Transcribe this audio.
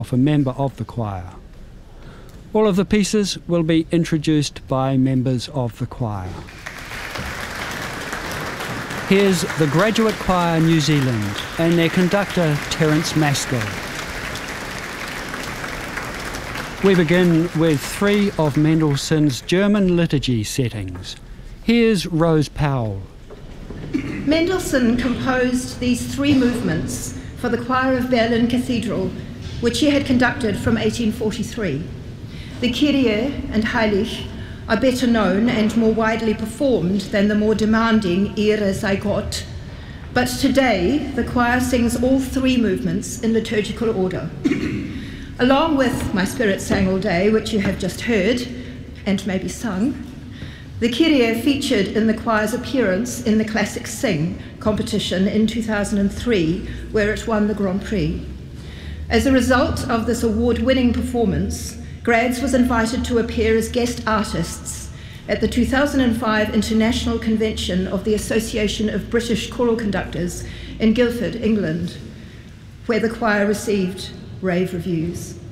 of a member of the choir. All of the pieces will be introduced by members of the choir. Here's the Graduate Choir New Zealand and their conductor Terence Maskell. We begin with 3 of Mendelssohn's German liturgy settings. Here's Rose Powell. Mendelssohn composed these 3 movements for the choir of Berlin Cathedral, which he had conducted from 1843. The Kyrie and Heilig are better known and more widely performed than the more demanding Ehre sei Gott, but today the choir sings all 3 movements in liturgical order. Along with My Spirit Sang All Day, which you have just heard and maybe sung, the Kyrie featured in the choir's appearance in the Classic Sing competition in 2003, where it won the Grand Prix. As a result of this award-winning performance, Grads was invited to appear as guest artists at the 2005 International Convention of the Association of British Choral Conductors in Guildford, England, where the choir received rave reviews.